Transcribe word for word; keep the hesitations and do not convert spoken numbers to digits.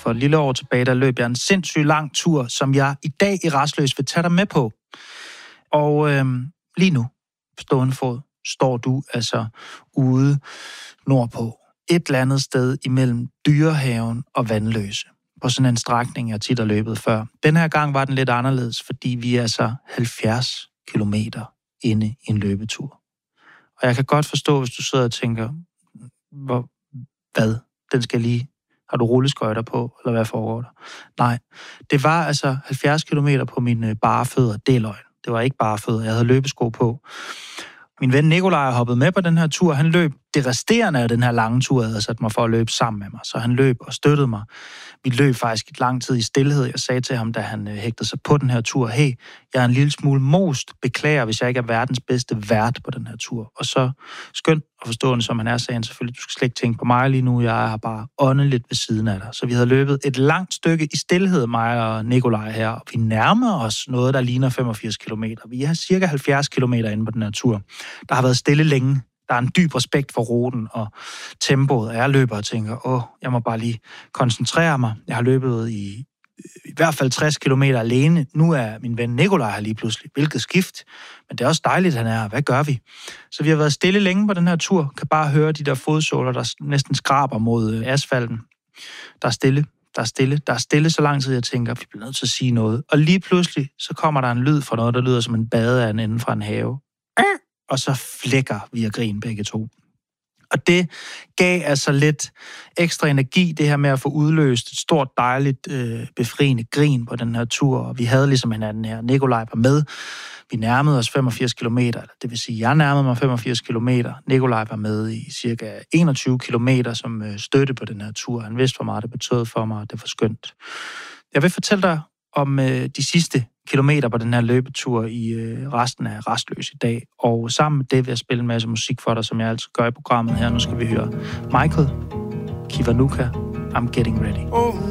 for et lille år tilbage, der løb jeg en sindssygt lang tur, som jeg i dag i Rastløs vil tage dig med på. Og øhm, lige nu, på stående fod, står du altså ude nordpå. Et eller andet sted imellem Dyrehaven og Vandløse. På sådan en strækning, jeg tit har løbet før. Den her gang var den lidt anderledes, fordi vi er så halvfjerds kilometer inde i en løbetur. Og jeg kan godt forstå, hvis du sidder og tænker, hvor, hvad? Den skal lige... Har du rulleskøjter på, eller hvad foregår der? Nej, det var altså halvfjerds kilometer på mine bare fødder. Det er løgn. Det var ikke bare fødder. Jeg havde løbesko på. Min ven Nikolaj hoppede med på den her tur. Han løb det resterende af den her lange tur, jeg havde sat mig for at løbe sammen med mig. Så han løb og støttede mig. Vi løb faktisk et lang tid i stilhed. Jeg sagde til ham, da han hægtede sig på den her tur, hey, jeg er en lille smule most. Beklager, hvis jeg ikke er verdens bedste vært på den her tur. Og så skønt og forstående, som han er, sagde han selvfølgelig, du skal slet ikke tænke på mig lige nu. Jeg har bare åndeligt ved siden af dig. Så vi havde løbet et langt stykke i stilhed, mig og Nikolaj her. Og vi nærmer os noget, der ligner femogfirs kilometer. Vi er cirka halvfjerds kilometer inde på den her tur. Der har været stille længe. Der er en dyb respekt for ruten og tempoet, og jeg løber og tænker, åh, jeg må bare lige koncentrere mig. Jeg har løbet i i hvert fald tres kilometer alene. Nu er min ven Nikolaj her lige pludselig. Hvilket skift. Men det er også dejligt, han er. Hvad gør vi? Så vi har været stille længe på den her tur. Kan bare høre de der fodsåler, der næsten skraber mod asfalten. Der er stille. Der er stille. Der er stille så lang tid, jeg tænker, vi bliver nødt til at sige noget. Og lige pludselig, så kommer der en lyd fra noget, der lyder som en badeand inden fra en have. Og så flækker vi af grin begge to. Og det gav altså lidt ekstra energi, det her med at få udløst et stort, dejligt, øh, befriende grin på den her tur. Og vi havde ligesom hinanden her. Nikolaj var med. Vi nærmede os femogfirs kilometer. Det vil sige, jeg nærmede mig femogfirs kilometer. Nikolaj var med i cirka enogtyve kilometer som øh, støtte på den her tur. Han vidste, hvor meget det betød for mig, og det var skønt. Jeg vil fortælle dig om øh, de sidste kilometer på den her løbetur i øh, resten af Rastløs i dag. Og sammen med det vil jeg spille en masse musik for dig, som jeg altid gør i programmet her. Nu skal vi høre Michael Kiwanuka, I'm Getting Ready.